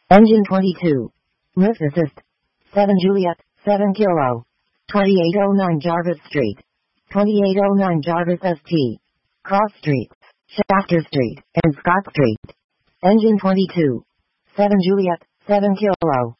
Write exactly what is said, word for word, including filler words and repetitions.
Engine twenty-two. Lift assist. seven Juliet, seven Kilo. twenty-eight oh nine Jarvis Street. twenty-eight oh nine Jarvis S T. Cross Street, Shafter Street, and Scott Street. Engine twenty-two. seven Juliet, seven Kilo.